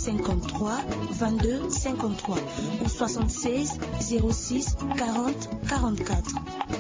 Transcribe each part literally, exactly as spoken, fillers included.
cinquante-trois vingt-deux cinquante-trois ou soixante-seize zéro six quarante quarante-quatre.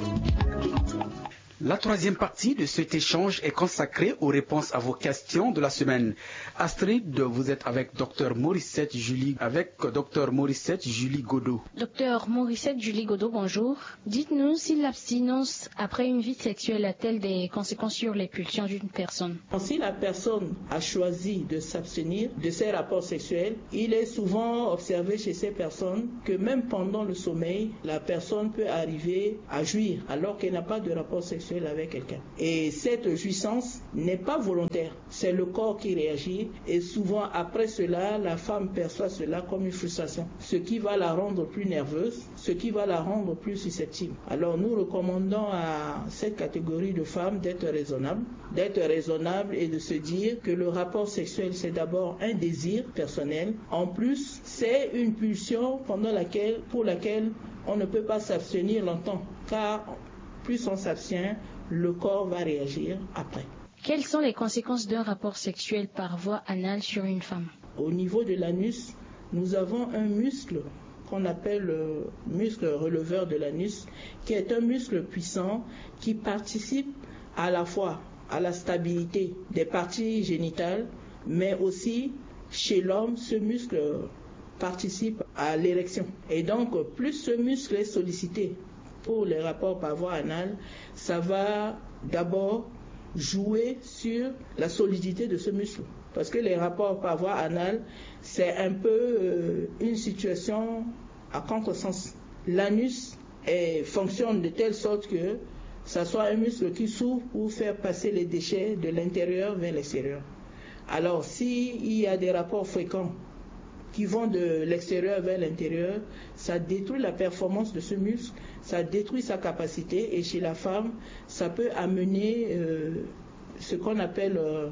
La troisième partie de cet échange est consacrée aux réponses à vos questions de la semaine. Astrid, vous êtes avec Dr Morissette Julie, avec Dr Morissette Julie Godot. Dr Morissette Julie Godot, bonjour. Dites-nous si l'abstinence après une vie sexuelle a-t-elle des conséquences sur les pulsions d'une personne? Si la personne a choisi de s'abstenir de ses rapports sexuels, il est souvent observé chez ces personnes que même pendant le sommeil, la personne peut arriver à jouir alors qu'elle n'a pas de rapport sexuel avec quelqu'un. Et cette jouissance n'est pas volontaire, c'est le corps qui réagit et souvent après cela, la femme perçoit cela comme une frustration, ce qui va la rendre plus nerveuse, ce qui va la rendre plus susceptible. Alors nous recommandons à cette catégorie de femmes d'être raisonnable, d'être raisonnable et de se dire que le rapport sexuel c'est d'abord un désir personnel, en plus c'est une pulsion pendant laquelle, pour laquelle on ne peut pas s'abstenir longtemps, car plus on s'abstient, le corps va réagir après. Quelles sont les conséquences d'un rapport sexuel par voie anale sur une femme? Au niveau de l'anus, nous avons un muscle qu'on appelle le muscle releveur de l'anus, qui est un muscle puissant qui participe à la fois à la stabilité des parties génitales, mais aussi chez l'homme, ce muscle participe à l'érection. Et donc, plus ce muscle est sollicité pour les rapports par voie anale, ça va d'abord jouer sur la solidité de ce muscle. Parce que les rapports par voie anale, c'est un peu euh, une situation à contresens. L'anus est, fonctionne de telle sorte que ça soit un muscle qui s'ouvre pour faire passer les déchets de l'intérieur vers l'extérieur. Alors, s'il y a des rapports fréquents qui vont de l'extérieur vers l'intérieur, ça détruit la performance de ce muscle, ça détruit sa capacité, et chez la femme, ça peut amener euh, ce qu'on appelle euh,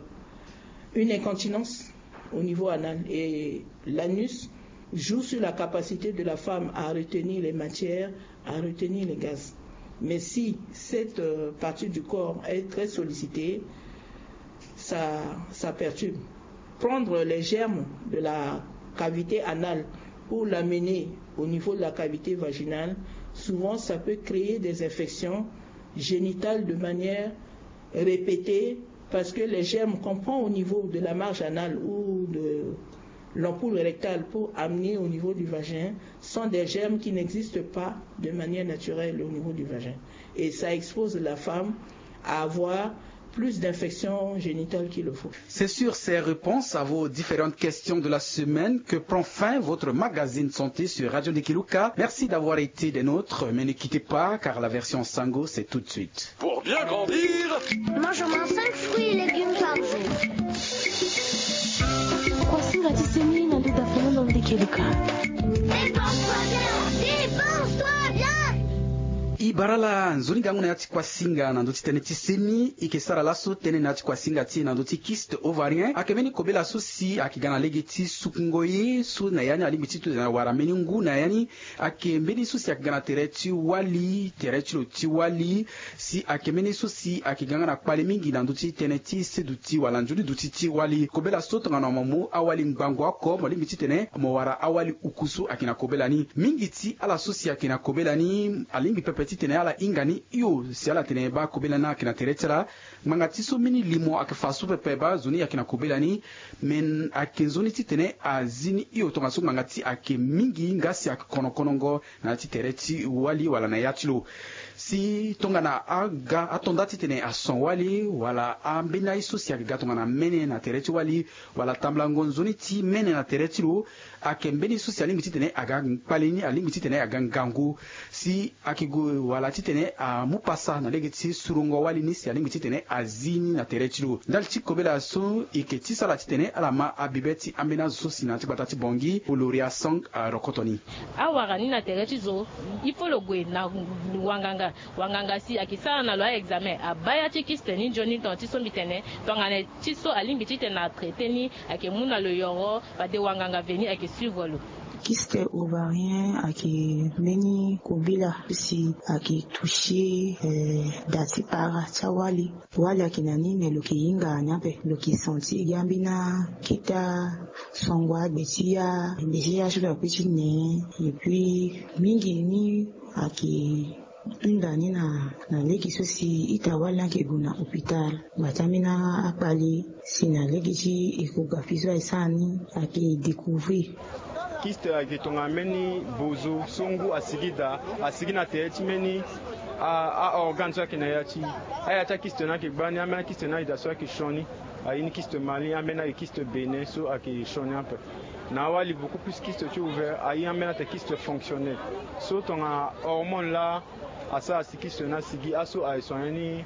une incontinence au niveau anal. Et l'anus joue sur la capacité de la femme à retenir les matières, à retenir les gaz. Mais si cette euh, partie du corps est très sollicitée, ça, ça perturbe. Prendre les germes de la cavité anale pour l'amener au niveau de la cavité vaginale, souvent ça peut créer des infections génitales de manière répétée, parce que les germes qu'on prend au niveau de la marge anale ou de l'ampoule rectale pour amener au niveau du vagin sont des germes qui n'existent pas de manière naturelle au niveau du vagin. Et ça expose la femme à avoir plus d'infections génitales qu'il le faut. C'est sur ces réponses à vos différentes questions de la semaine que prend fin votre magazine santé sur Radio Nikiluka. Merci d'avoir été des nôtres, mais ne quittez pas car la version Sango c'est tout de suite. Pour bien grandir, mange au moins cinq fruits et légumes par jour. Consiga tisini na duda Fernando Nikiluka. Dépense-toi bien, dépense-toi bien. Ibarala nzuri gangu na yati kwa singa na ndoti tene tisemi ikesara laso tene na yati kwa singa ti na ndoti kyste ovarien akemeni kobela so si akigana legeti sukungoye su na yani alimiti tu na warameni ngu na yani akembeni so si akigana tereti wali tereti lo ti wali si akemeni so si akigana na kwale mingi na ndoti tene ti seduti wala njuri duti ti wali kobela so tanga na mamu awali ngbango ako mo limiti tene mo wara awali ukusu akina kobela ni mingi ti ala so si akina kobela ni alimbi pepe tene ala ingani iyo si ala tene ba kobela na kina teretera mangati so mini limo akifasu pepe ba zuni yakina kobela ni men akinzoni tene azini iyo tonga so mangati ake mingi ngasi akikono konongo na tereti wali wala na yatilo si tonga na aga atonda tene ason wali wala ambina iso si akiga tonga na mene na tereti wali wala tamblango nzoni ti mene na tereti lo akembeni so si alimiti tene aga palini alimiti tene aga ngangu si akigo wala titene a mupasa na legeti surungo wali ni si alimiti tene azini na tereti lo ndalti kobela so iketi sala titene alama abibeti ambina so si na tibatati bongi oloria song a rokotoni awara ni na tereti zo ifo logwe na wanganga wanganga si akisala na loi examen abaya tikiste ni joni ton tiso mitene tongane tiso alimbiti tena traité ni akemuna lo yoro ba de wanganga veni akisuivre lo Kyste ovarien aki meni kobila si aki touché eh, dati para chawali wali akinani me loki inga nyape loki senti gambina kita songwa betia betia shula pichine et puis mingi ni aki ndani na na leki sosi itawala ke guna hospital batamina akpali sina leki chi ikografizo isani aki découvrir kiste agitonga meni bozo songu asigida asigina teeti meni a a organ so kina yachi aya ta kiste na ke bani amena kiste na ida so ke shoni ayini kiste mali amena kiste bene so aki shoni un peu na wali beaucoup plus kiste tu ouvert ayi amena ta kiste fonctionnel so tonga hormone là asa kiste na sigi aso ay soyani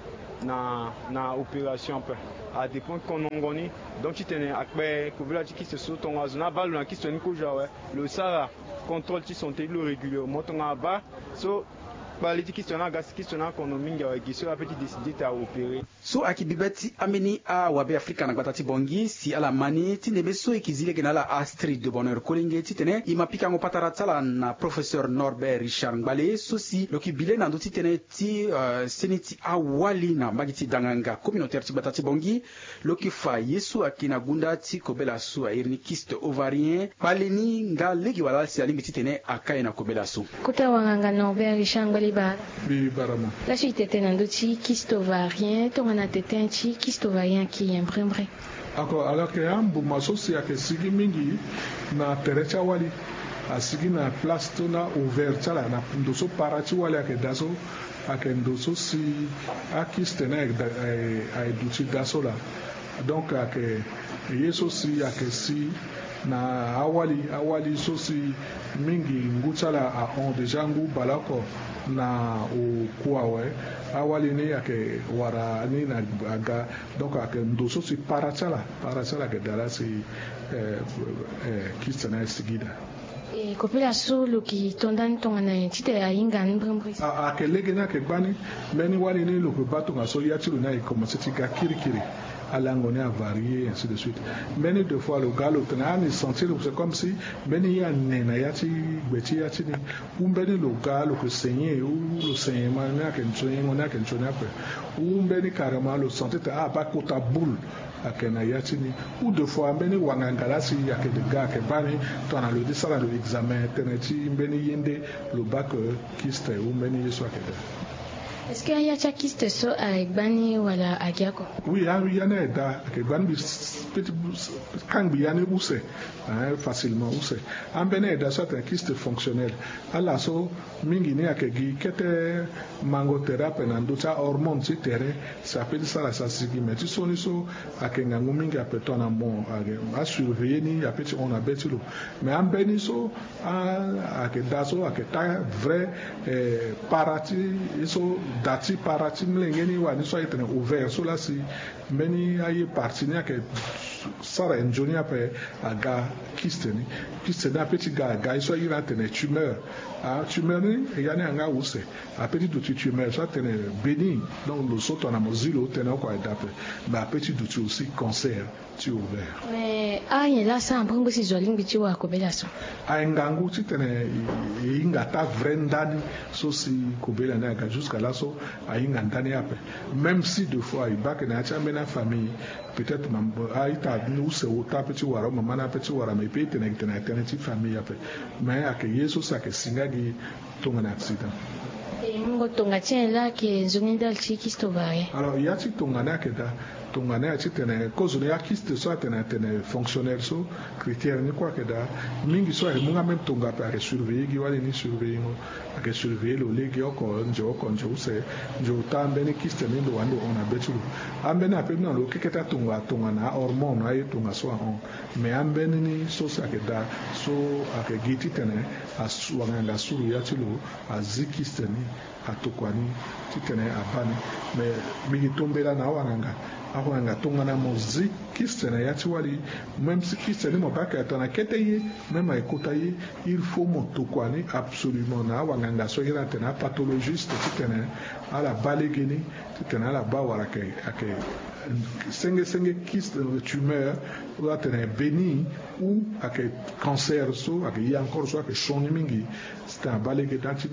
na na opération un peu à des points qu'on ngoni donc tu tenais akbe kubula ti kiste so tonga zona balu na kiste ni ko jawe le sara contrôle ti santé le régulier motonga ba so bali ti kiste na gas kiste na kono mingi wa giso a petit décider ta opérer so akibibeti ameni a wabe afrika na batati bongi si ala mani ti nebe so ikizile genala Astrid de Bonheur Kolenge ti tene imapika ngo patara tsala na professeur Norbert Richard Ngbale so si loki bile na ndo ti tene ti uh, seniti awali na mbagi ti danganga communautaire ti batati bongi loki fa yesu akina gunda ti kobela su a irini kiste ovarien baleni nga legi wala si alingi ti tene akaye na kobela su Kota wanganga Norbert Richard Ngbale ba bi barama la chi tete na ndo ti kiste ovarien to wana tete un ti kiste ovarien ki imprimerait ako alors que ambu masosi ake sigi mingi na terecha wali asigi na place to na ouvert chala na ndoso parachi wali ake daso ake ndoso si akiste na ay duchi daso la donc ake yeso si ake si na awali awali so si mingi nguchala a on deja ngu balako na o kuawe awali ni ake wara ni na aga donc ake ndoso si parachala parachala ke dara si eh, eh, kiste na sigida e kopela so loki tondani tongana tite ainga nbrembri a ake legena ke bani meni wali ni lo ko batunga so yati na e commencer ti ga kiri kiri à l'angone a varié, ainsi de suite. Mais deux fois, le gars, l'obtenant, il sentit, c'est comme si, ben il y a un nénayati, beti yati, ou ben le gars, le saigné, ou le saignement, on a qu'un soigné, on a qu'un soigné après, ou ben carrément, le sentit, ah, pas qu'au boule, à kenayati, ou deux fois, ben wangangala, s'il y a que des gars, que bani, tu as le dit ça dans l'examen, teneti, ben yende, le bac, kiste, ou ben yeswa kede. Est-ce qu'il y a des kiste so a bani wala agiako? Oui, il y en a da que bani petit quand il y en a où facilement où c'est. En bene da ça un kiste fonctionnel. Alors so mingi ne akegi kete mangothérapie na ndota hormone ci terrain ça peut ça la ça sigi mais tu soni so akenga mingi apeto na mo a surveiller ni apeti on a betilo. Mais en bene so a akeda so aketa vrai parati so dati parati mlengeni wa ni so itene ouvert so la si meni aye partenaire que sara enjoni ape aga kiste ni kiste na petit ga ga so ira tene tumeur a tumeur ni yani anga use a petit du tumeur ça tene béni donc le soto na mozilo tene ko dape ba petit du aussi cancer tu ouvert mais a y là ça en si joling bitu wa ko bela so a ngangu ti tene inga ta vrendani so si ko bela na ga jusqu'à là so a inga ndani ape même si deux fois il ba que na cha mena famille peut-être même a ita nous se ota petit wara mama na petit wara mais peut tene tene tene ti famille ape mais a que yeso sa que singa gi tonga na accident et ngo tonga tien là que zongindal chi kistovaye alors il y a ti tonga na que da tonga na ti tene cause ne akiste so tene tene fonctionnaire so critère ni quoi que da mingi so e munga même tonga pa surveiller gi wale ni surveiller mo a surveiller lo legi oko njo oko njo se njo tambe ni kiste ni do wando on a betu ambe na pe na lo keketa tonga tonga na hormone ay tonga so on mais ambe ni so sa que da so ake giti tene asu wanga suru ya ti lo azikiste ni atokwani titene abani mais mingi tombela na wanganga ahwanga tongana mozi kiste na yati wali même si kiste ni mobaka atana keteye même ekota ye il faut motokwani absolument na wanga so ira tena pathologiste tena ala balegeni tena ala bawara ke ake senge senge kiste tumeur ou tena béni ou ake cancer so ake y encore so ake shoni mingi c'est un balege danti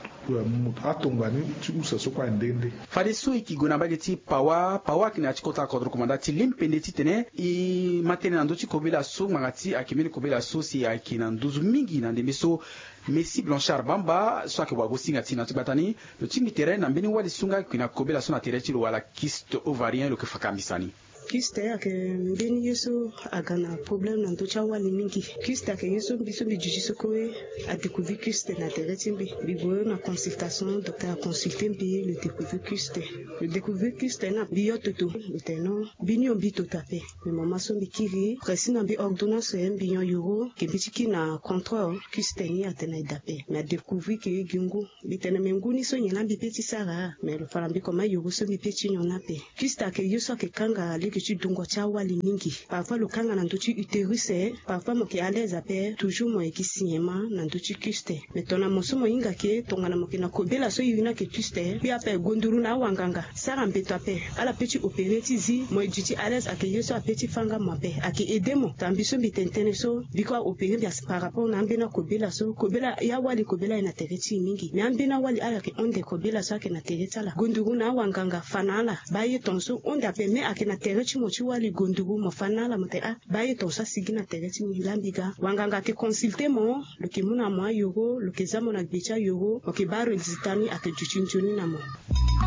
fadisu ikigona bageti pawa pawa kina chikota kodro komanda ti limpende ti tene i matene nando ti kobela so magati akimeni kobela so si akina nduzu mingi na ndembe so Messi Blanchard Bamba so ake wago singa ti na tibatani lo tingi terrain na mbeni wali sunga kina kobela so na terrain ti lo wala kyste ovarien lo ke fakamisani Kyste ake mbeni yeso agana problème na ndo chawa li mingi. Kyste ake yeso biso bi juji sokoe a découvert kyste na tereti mbi. Bigo na consultation docteur a consulté mbi le découvert kyste. Le découvert kyste na biototo. Uteno bini ombi totape. Le mama so bi kiri presina bi ordonnance un billion euro ke bitiki na contrôle kyste ni atena idape. Na découvert ke gingo bitena menguni so nyela bi peti sara mais le farambi koma euro so bi peti nyona pe. Kyste ake yeso ake kanga que tu dongo chawa li mingi parfois le kanga na ndochi utérus parfois mo ki à l'aise ape toujours mo ekisiema na ndochi kyste mais tona moso mo inga ke tonga na mo ki na kobela so yina ke kyste bi ape gonduru na wanganga sara mbeto ape ala petit opérer zi mo ejiti à l'aise ake yeso apeti fanga mo ape ake edemo tambiso bitentene so biko opérer bi par rapport na mbena kobela so kobela ya wali kobela ina tereti mingi mais mbena wali ala ke onde kobela so ke na tereta la gonduru na wanganga fanala baye tonso onde ape me ake na tereti mochi wali gondugu mo fanala mo te a baye to sa sigina tereti mi lambiga wanganga ke consulter mo le ke muna mo yogo le ke zamo na bicha yogo o ke baro zitani ake juchinjoni na mo